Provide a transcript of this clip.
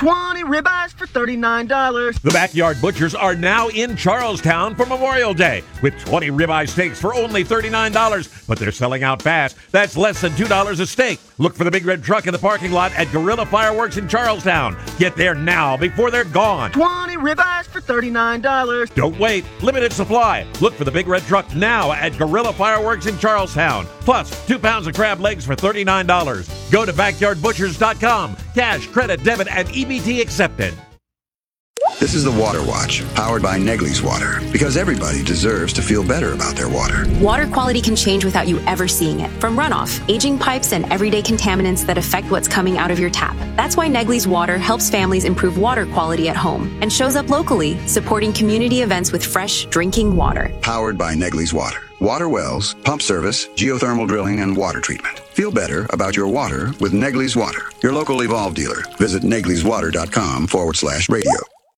20 ribeyes for $39. The Backyard Butchers are now in Charlestown for Memorial Day with 20 ribeye steaks for only $39, but they're selling out fast. That's less than $2 a steak. Look for the big red truck in the parking lot at Gorilla Fireworks in Charlestown. Get there now before they're gone. 20 ribeyes for $39. Don't wait. Limited supply. Look for the big red truck now at Gorilla Fireworks in Charlestown. Plus, 2 pounds of crab legs for $39. Go to backyardbutchers.com. Cash, credit, debit, and EBT accepted. This is the Water Watch, powered by Negley's Water, because everybody deserves to feel better about their water. Water quality can change without you ever seeing it, from runoff, aging pipes, and everyday contaminants that affect what's coming out of your tap. That's why Negley's Water helps families improve water quality at home and shows up locally, supporting community events with fresh drinking water. Powered by Negley's Water. Water wells, pump service, geothermal drilling, and water treatment. Feel better about your water with Negley's Water. Your local Evolve dealer. Visit negleyswater.com/radio.